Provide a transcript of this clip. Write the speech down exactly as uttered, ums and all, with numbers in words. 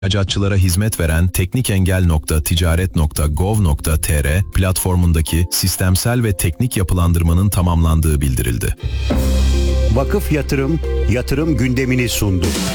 İhracatçılara hizmet veren teknikengel nokta ticaret nokta gov nokta tr platformundaki sistemsel ve teknik yapılandırmanın tamamlandığı bildirildi. Vakıf Yatırım, yatırım gündemini sundu.